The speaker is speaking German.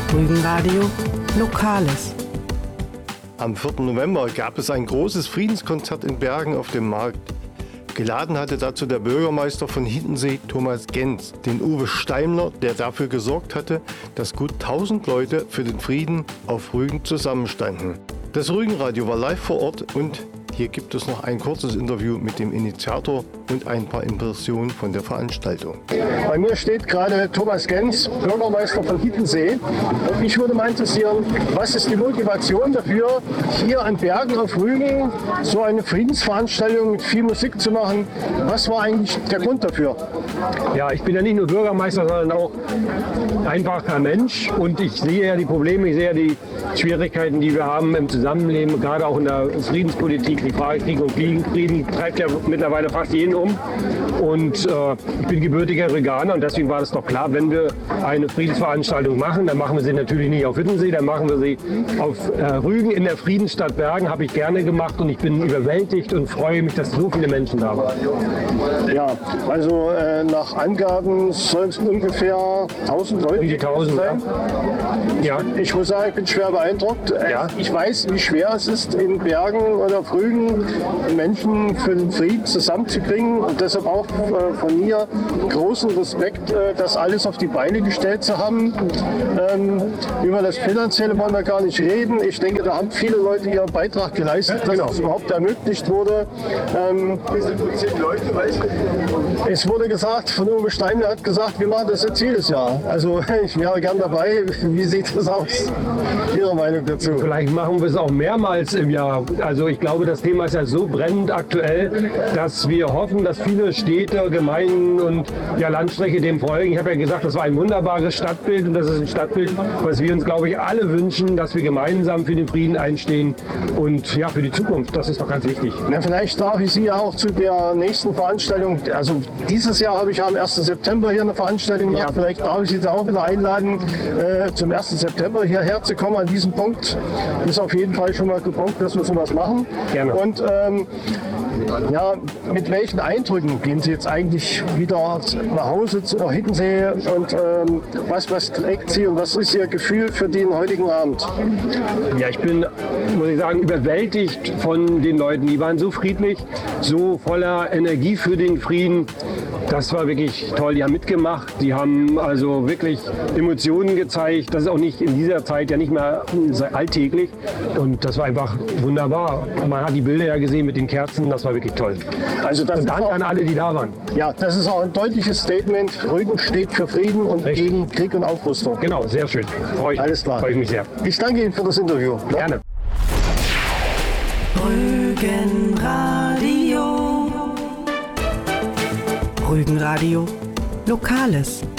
Rügenradio Lokales. Am 4. November gab es ein großes Friedenskonzert in Bergen auf dem Markt. Geladen hatte dazu der Bürgermeister von Hiddensee, Thomas Genz, den Uwe Steimler, der dafür gesorgt hatte, dass gut 1000 Leute für den Frieden auf Rügen zusammenstanden. Das Rügenradio war live vor Ort und hier gibt es noch ein kurzes Interview mit dem Initiator und ein paar Impressionen von der Veranstaltung. Bei mir steht gerade Thomas Genz, Bürgermeister von Hiddensee. Und mich würde mal interessieren, was ist die Motivation dafür, hier an Bergen auf Rügen so eine Friedensveranstaltung mit viel Musik zu machen? Was war eigentlich der Grund dafür? Ja, ich bin ja nicht nur Bürgermeister, sondern auch einfacher Mensch. Und ich sehe ja die Probleme, ich sehe ja die Schwierigkeiten, die wir haben im Zusammenleben, gerade auch in der Friedenspolitik. Die Frage Krieg und Frieden treibt ja mittlerweile fast jeden um. Und ich bin gebürtiger Rüganer und deswegen war es doch klar, wenn wir eine Friedensveranstaltung machen, dann machen wir sie natürlich nicht auf Hiddensee, dann machen wir sie auf Rügen in der Friedensstadt Bergen. Habe ich gerne gemacht und ich bin überwältigt und freue mich, dass so viele Menschen da waren. Ja, also nach Angaben soll es ungefähr 1000 Leute Die 1000 sein. Ja. Ich muss sagen, ich bin schwer beeindruckt. Ja. Ich weiß, wie schwer es ist, in Bergen oder auf Rügen Menschen für den Frieden zusammenzubringen und deshalb auch von mir großen Respekt, das alles auf die Beine gestellt zu haben. Über das Finanzielle wollen wir gar nicht reden. Ich denke, da haben viele Leute ihren Beitrag geleistet, dass das überhaupt ermöglicht wurde. Es wurde gesagt, von Uwe Steimler hat gesagt, wir machen das jetzt jedes Jahr. Also ich wäre gern dabei. Wie sieht das aus? Ihre Meinung dazu? Vielleicht machen wir es auch mehrmals im Jahr. Also ich glaube, das Thema ist ja so brennend aktuell, dass wir hoffen, dass viele Städte, Gemeinden und Landstriche dem folgen. Ich habe ja gesagt, das war ein wunderbares Stadtbild und das ist ein Stadtbild, was wir uns, glaube ich, alle wünschen, dass wir gemeinsam für den Frieden einstehen und ja, für die Zukunft. Das ist doch ganz wichtig. Na, vielleicht darf ich Sie ja auch zu der nächsten Veranstaltung, also dieses Jahr habe ich am 1. September hier eine Veranstaltung gemacht. Ja. Vielleicht darf ich Sie da auch wieder einladen, zum 1. September hierher zu kommen. An diesem Punkt ist auf jeden Fall schon mal gebraucht, dass wir sowas machen. Gerne. Und ja, mit welchen Eindrücken gehen Sie jetzt eigentlich wieder nach Hause zu Hiddensee und was trägt Sie und was ist Ihr Gefühl für den heutigen Abend? Ja, ich bin, muss ich sagen, überwältigt von den Leuten. Die waren so friedlich, so voller Energie für den Frieden. Das war wirklich toll. Die haben mitgemacht, die haben also wirklich Emotionen gezeigt. Das ist auch nicht in dieser Zeit ja nicht mehr alltäglich. Und das war einfach wunderbar. Man hat die Bilder ja gesehen mit den Kerzen, das war wirklich toll. Also das und danke an alle, die da waren. Ja, das ist auch ein deutliches Statement. Rügen steht für Frieden und gegen Krieg und Aufrüstung. Genau, sehr schön. Alles klar. Freue ich mich sehr. Ich danke Ihnen für das Interview. Gerne. Rügenradio Lokales.